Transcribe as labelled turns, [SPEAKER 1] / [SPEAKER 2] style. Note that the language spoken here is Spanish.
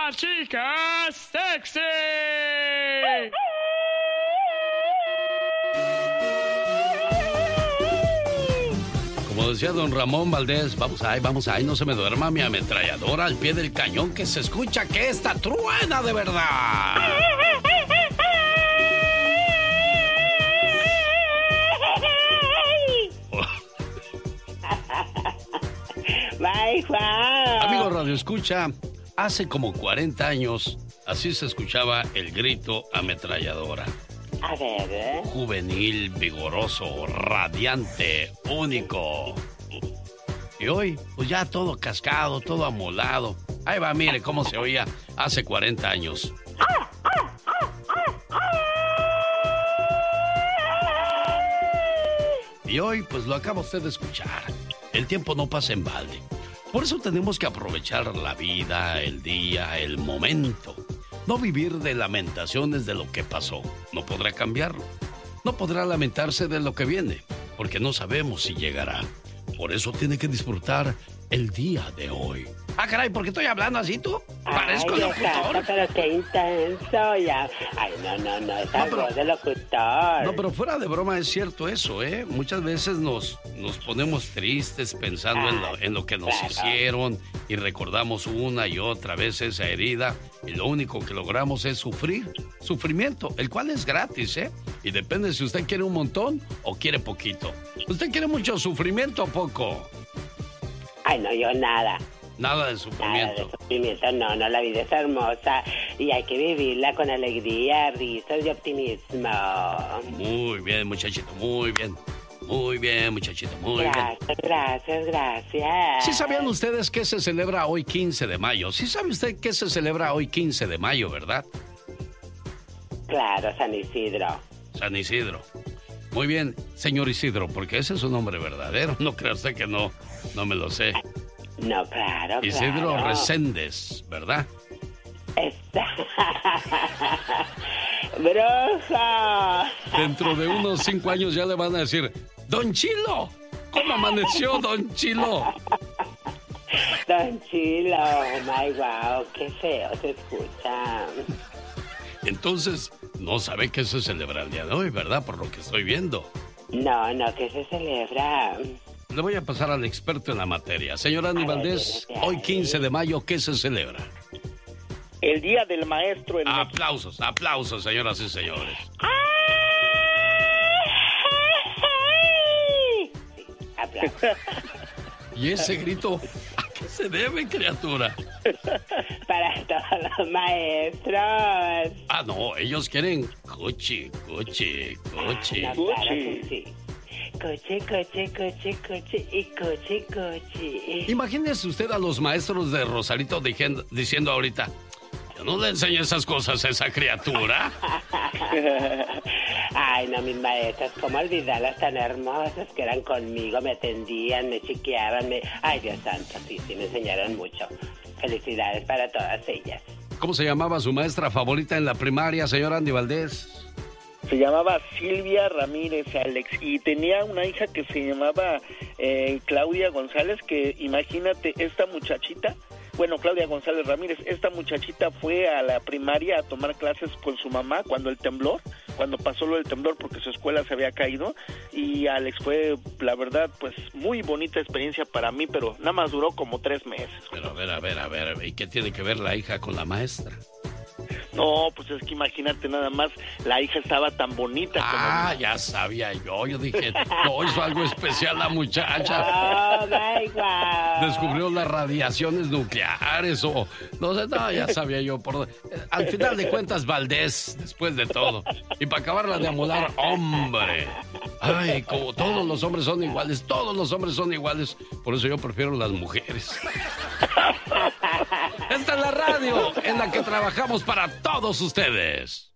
[SPEAKER 1] la chica sexy.
[SPEAKER 2] Como decía don Ramón Valdés, vamos ahí, no se me duerma mi ametralladora al pie del cañón, que se escucha que esta truena de verdad.
[SPEAKER 3] Bye, Juan.
[SPEAKER 2] Amigo Radio Escucha, hace como 40 años, así se escuchaba el grito ametralladora.
[SPEAKER 3] A ver.
[SPEAKER 2] Juvenil, vigoroso, radiante, único. Y hoy, pues ya todo cascado, todo amolado. Ahí va, mire cómo se oía hace 40 años. Y hoy, pues lo acaba usted de escuchar. El tiempo no pasa en balde. Por eso tenemos que aprovechar la vida, el día, el momento. No vivir de lamentaciones de lo que pasó. No podrá cambiarlo. No podrá lamentarse de lo que viene, porque no sabemos si llegará. Por eso tiene que disfrutar el día de hoy. Ah, caray, ¿por qué estoy hablando así tú? Parezco locutor.
[SPEAKER 3] Pero qué intenso ya. Ay, no, esa voz de locutor.
[SPEAKER 2] No, pero fuera de broma es cierto eso, ¿eh? Muchas veces nos ponemos tristes pensando en lo que nos hicieron y recordamos una y otra vez esa herida y lo único que logramos es sufrimiento, el cual es gratis, ¿eh? Y depende si usted quiere un montón o quiere poquito. ¿Usted quiere mucho sufrimiento o poco?
[SPEAKER 3] Ay, no, yo nada.
[SPEAKER 2] Nada de sufrimiento.
[SPEAKER 3] Nada de sufrimiento, no, la vida es hermosa y hay que vivirla con alegría, risas y optimismo.
[SPEAKER 2] Muy bien, muchachito, muy bien. Muy bien, muchachito, muy bien.
[SPEAKER 3] Gracias.
[SPEAKER 2] ¿Sí sabían ustedes que se celebra hoy 15 de mayo? ¿Sí sabe usted que se celebra hoy 15 de mayo, verdad?
[SPEAKER 3] Claro, San Isidro.
[SPEAKER 2] San Isidro. Muy bien, señor Isidro, porque ese es su nombre verdadero. No crea usted que no me lo sé.
[SPEAKER 3] No, claro.
[SPEAKER 2] Isidro Reséndez, ¿verdad?
[SPEAKER 3] ¡Bruja!
[SPEAKER 2] Dentro de unos 5 años ya le van a decir, ¡Don Chilo! ¿Cómo amaneció, Don Chilo?
[SPEAKER 3] Don Chilo, oh my wow, qué feo se escucha.
[SPEAKER 2] Entonces, no sabe qué se celebra el día de hoy, ¿verdad? Por lo que estoy viendo.
[SPEAKER 3] No, ¿qué se celebra?
[SPEAKER 2] Le voy a pasar al experto en la materia. Señor Andy Valdés, hoy 15 de mayo, ¿qué se celebra?
[SPEAKER 4] El Día del Maestro.
[SPEAKER 2] Aplausos, señoras y señores.
[SPEAKER 3] Aplausos.
[SPEAKER 2] ¿Y ese grito a qué se debe, criatura?
[SPEAKER 3] Para todos los maestros.
[SPEAKER 2] Ah, no, ellos quieren coche.
[SPEAKER 3] No, claro que sí. Coche y coche.
[SPEAKER 2] Imagínese usted a los maestros de Rosarito diciendo ahorita, yo no le enseño esas cosas a esa criatura.
[SPEAKER 3] Ay, no, mis maestras, cómo olvidarlas tan hermosas que eran conmigo, me atendían, me chiqueaban, Ay, Dios santo, sí, me enseñaron mucho. Felicidades para todas ellas.
[SPEAKER 2] ¿Cómo se llamaba su maestra favorita en la primaria, señor Andy Valdés?
[SPEAKER 4] Se llamaba Silvia Ramírez, Alex, y tenía una hija que se llamaba Claudia González, que imagínate, esta muchachita, bueno, Claudia González Ramírez, esta muchachita fue a la primaria a tomar clases con su mamá cuando pasó lo del temblor, porque su escuela se había caído, y Alex, fue, la verdad, pues, muy bonita experiencia para mí, pero nada más duró como 3 meses.
[SPEAKER 2] Pero a ver, ¿y qué tiene que ver la hija con la maestra?
[SPEAKER 4] No, pues es que imagínate nada más, la hija estaba tan bonita.
[SPEAKER 2] Ya sabía yo dije, no, hizo algo especial la muchacha.
[SPEAKER 3] Oh, my God.
[SPEAKER 2] Descubrió las radiaciones nucleares o, no sé, ya sabía yo. Al final de cuentas, Valdés, después de todo. Y para acabarla de amolar, hombre. Ay, como todos los hombres son iguales, por eso yo prefiero las mujeres. Esta es la radio en la que trabajamos para todos ustedes.